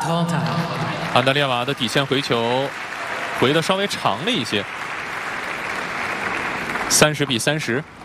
安德烈瓦的底线回球回的稍微长了一些，30比30。